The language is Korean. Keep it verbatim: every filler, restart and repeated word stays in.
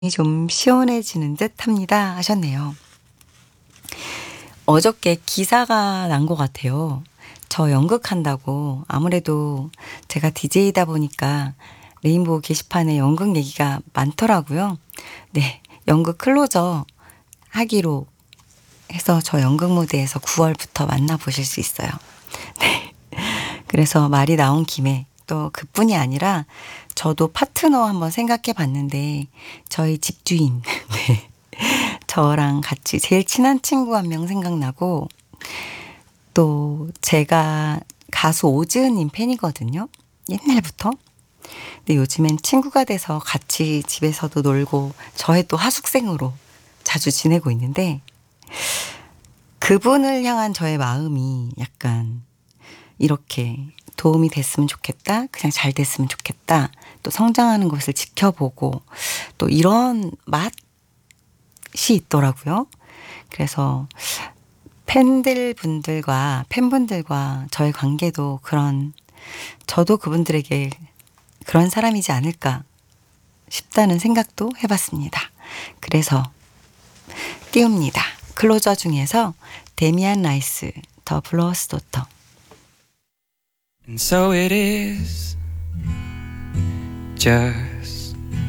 좀 시원해지는 듯 합니다 하셨네요. 어저께 기사가 난 것 같아요. 저 연극한다고 아무래도 제가 디제이다 보니까 레인보우 게시판에 연극 얘기가 많더라고요. 네, 연극 클로저 하기로 해서 저 연극 무대에서 구월부터 만나보실 수 있어요. 네. 그래서 말이 나온 김에 또 그뿐이 아니라 저도 파트너 한번 생각해 봤는데 저희 집주인 네. 저랑 같이 제일 친한 친구 한 명 생각나고 또 제가 가수 오즈은님 팬이거든요. 옛날부터. 근데 요즘엔 친구가 돼서 같이 집에서도 놀고 저의 또 하숙생으로 자주 지내고 있는데 그분을 향한 저의 마음이 약간 이렇게 도움이 됐으면 좋겠다. 그냥 잘 됐으면 좋겠다. 또 성장하는 것을 지켜보고 또 이런 맛이 있더라고요. 그래서 팬들 분들과 팬분들과 저의 관계도 그런 저도 그분들에게 그런 사람이지 않을까 싶다는 생각도 해봤습니다. 그래서 띄웁니다. 클로저 중에서 데미안 라이스 더 블러스 도터. And so it is just